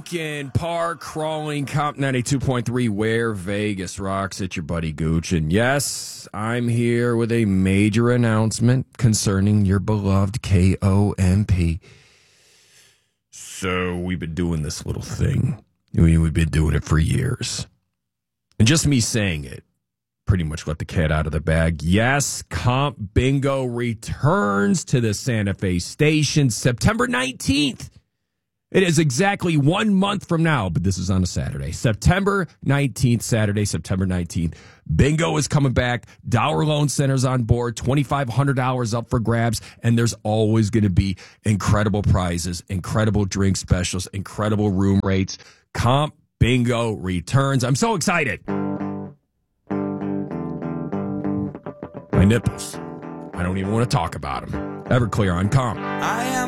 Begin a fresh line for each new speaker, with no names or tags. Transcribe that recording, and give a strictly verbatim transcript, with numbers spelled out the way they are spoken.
walking, park crawling, Comp ninety-two point three, where Vegas rocks. It's your buddy Gooch. And yes, I'm here with a major announcement concerning your beloved K O M P. So we've been doing this little thing. We've been doing it for years. And just me saying it pretty much let the cat out of the bag. Yes, Comp Bingo returns to the Santa Fe station September nineteenth. It is exactly one month from now, but this is on a Saturday. September nineteenth, Saturday, September nineteenth. Bingo is coming back. Dower Loan Center's on board. twenty-five hundred dollars up for grabs. And there's always going to be incredible prizes, incredible drink specials, incredible room rates. Comp Bingo returns. I'm so excited. My nipples. I don't even want to talk about them. Everclear on Comp.
I am